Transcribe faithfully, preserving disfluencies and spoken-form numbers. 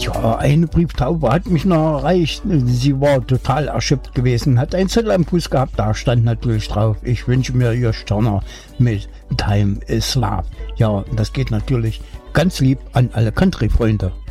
Ja, eine Brieftaube hat mich noch erreicht. Sie war total erschöpft gewesen, hat einen Zettel am Fuß gehabt, da stand natürlich drauf: Ich wünsche mir ihr Sterner mit Time is Love. Ja, das geht natürlich ganz lieb an alle Country-Freunde.